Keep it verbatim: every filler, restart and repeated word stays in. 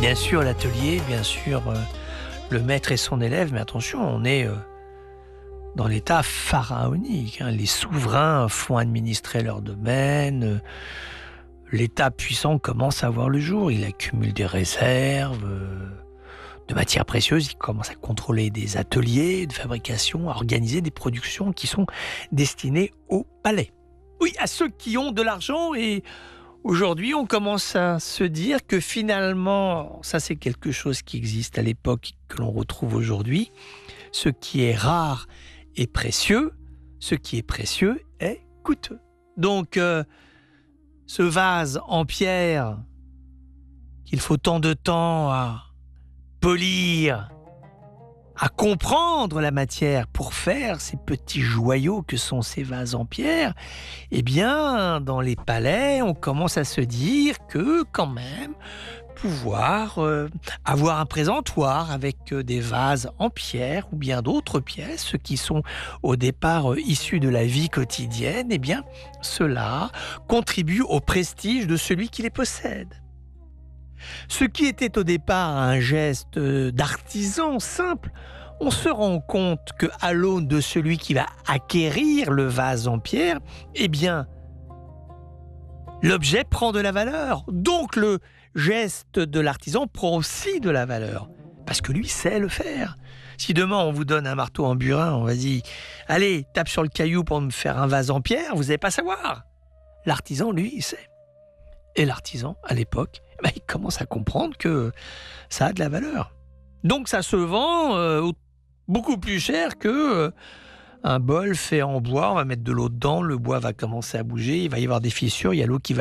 bien sûr l'atelier, bien sûr euh, le maître et son élève, mais attention, on est euh, dans l'état pharaonique. Hein. Les souverains font administrer leur domaine, euh, l'État puissant commence à voir le jour, il accumule des réserves euh, de matières précieuses, il commence à contrôler des ateliers de fabrication, à organiser des productions qui sont destinées au palais. Oui, à ceux qui ont de l'argent. Et aujourd'hui, on commence à se dire que finalement, ça c'est quelque chose qui existe à l'époque, que l'on retrouve aujourd'hui, ce qui est rare est précieux, ce qui est précieux est coûteux. Donc, euh, ce vase en pierre qu'il faut tant de temps à polir, à comprendre la matière pour faire ces petits joyaux que sont ces vases en pierre, eh bien, dans les palais, on commence à se dire que quand même, pouvoir euh, avoir un présentoir avec euh, des vases en pierre ou bien d'autres pièces qui sont au départ euh, issues de la vie quotidienne, eh bien, cela contribue au prestige de celui qui les possède. Ce qui était au départ un geste d'artisan simple, on se rend compte qu'à l'aune de celui qui va acquérir le vase en pierre, eh bien, l'objet prend de la valeur. Donc le geste de l'artisan prend aussi de la valeur, parce que lui sait le faire. Si demain on vous donne un marteau en burin, on va dire « Allez, tape sur le caillou pour me faire un vase en pierre », vous n'allez pas savoir. L'artisan, lui, il sait. Et l'artisan, à l'époque, ben, il commence à comprendre que ça a de la valeur. Donc ça se vend euh, beaucoup plus cher que euh, un bol fait en bois. On va mettre de l'eau dedans, le bois va commencer à bouger, il va y avoir des fissures, il y a l'eau qui va